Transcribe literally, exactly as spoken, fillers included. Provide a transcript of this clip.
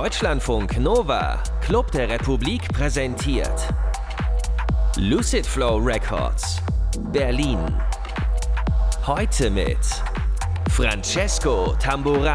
Deutschlandfunk Nova, Club der Republik präsentiert Lucid Flow Records, Berlin. Heute mit Francesco Tamburano.